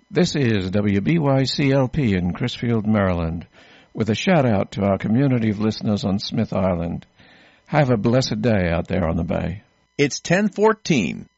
This is WBYCLP in Crisfield, Maryland, with a shout-out to our community of listeners on Smith Island. Have a blessed day out there on the bay. It's 10:14.